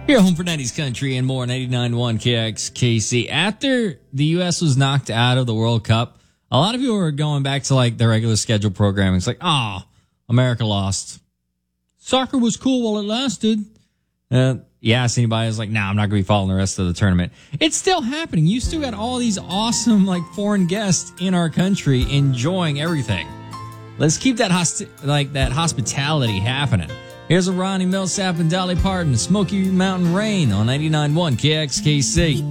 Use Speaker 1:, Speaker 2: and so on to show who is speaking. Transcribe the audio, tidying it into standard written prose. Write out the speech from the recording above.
Speaker 1: You're home for 90s country and more. 99.1 KXKC. After the U.S. was knocked out of the World Cup, a lot of people were going back to like their regular scheduled programming. It's like, America lost. Soccer was cool while it lasted. You ask anybody, it's like, nah, I'm not going to be following the rest of the tournament. It's still happening. You still got all these awesome like foreign guests in our country enjoying everything. Let's keep that hospitality happening. Here's a Ronnie Millsap and Dolly Parton, Smoky Mountain Rain on 99.1 KXKC.